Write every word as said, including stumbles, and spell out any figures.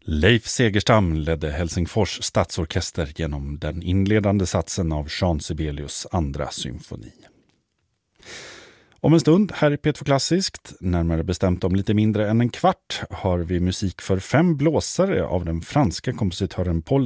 Leif Segerstam ledde Helsingfors stadsorkester genom den inledande satsen av Jean Sibelius andra symfoni. Om en stund här i P två Klassiskt, närmare bestämt om lite mindre än en kvart, har vi musik för fem blåsare av den franska kompositören Paul